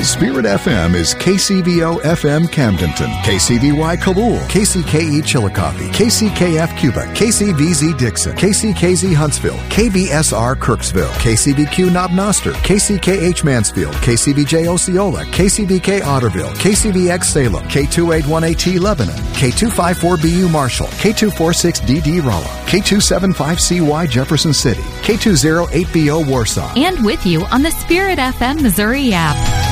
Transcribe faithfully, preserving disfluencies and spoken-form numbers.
Spirit F M is K C V O F M Camdenton, K C V Y Kabul, K C K E Chillicothe, K C K F Cuba, K C V Z Dixon, K C K Z Huntsville, K V S R Kirksville, K C V Q Knob Noster, K C K H Mansfield, K C V J Osceola, K C V K Otterville, K C V X Salem, K two eight one A T Lebanon, K two five four B U Marshall, K two four six D D Rolla, K two seven five C Y Jefferson City, K two oh eight B O Warsaw. And with you on the Spirit F M Missouri app.